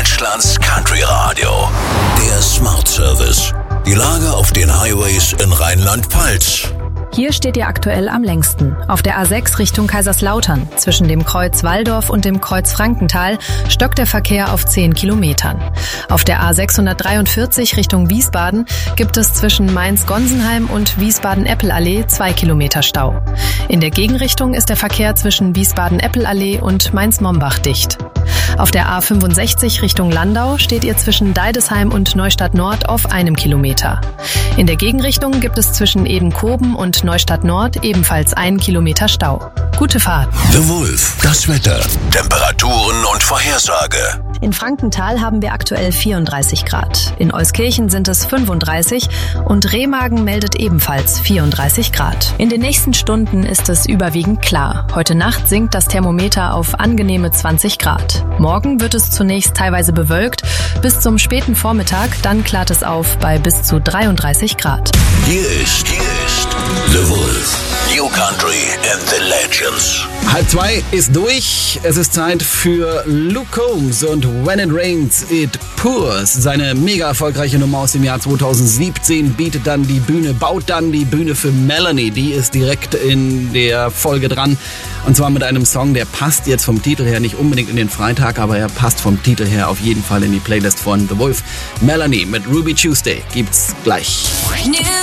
Deutschlands Country Radio. Der Smart Service. Die Lage auf den Highways in Rheinland-Pfalz. Hier steht ihr aktuell am längsten. Auf der A6 Richtung Kaiserslautern. Zwischen dem Kreuz Walldorf und dem Kreuz Frankenthal stockt der Verkehr auf 10 Kilometern. Auf der A643 Richtung Wiesbaden gibt es zwischen Mainz-Gonsenheim und Wiesbaden-Eppelallee 2 Kilometer Stau. In der Gegenrichtung ist der Verkehr zwischen Wiesbaden-Eppelallee und Mainz-Mombach dicht. Auf der A65 Richtung Landau steht ihr zwischen Deidesheim und Neustadt Nord auf 1 Kilometer. In der Gegenrichtung gibt es zwischen Edenkoben und Neustadt Nord ebenfalls 1 Kilometer Stau. Gute Fahrt. The Wolf, das Wetter, Temperaturen und Vorhersage. In Frankenthal haben wir aktuell 34 Grad. In Euskirchen sind es 35 und Remagen meldet ebenfalls 34 Grad. In den nächsten Stunden ist es überwiegend klar. Heute Nacht sinkt das Thermometer auf angenehme 20 Grad. Morgen wird es zunächst teilweise bewölkt, bis zum späten Vormittag, dann klart es auf bei bis zu 33 Grad. Hier ist The Wolf. New Country and the Legends. 1:30 ist durch. Es ist Zeit für Luke Combs und When It Rains, It Pours. Seine mega erfolgreiche Nummer aus dem Jahr 2017 baut dann die Bühne für Melanie. Die ist direkt in der Folge dran. Und zwar mit einem Song, der passt jetzt vom Titel her nicht unbedingt in den Freitag, aber er passt vom Titel her auf jeden Fall in die Playlist von The Wolf. Melanie mit Ruby Tuesday gibt's gleich.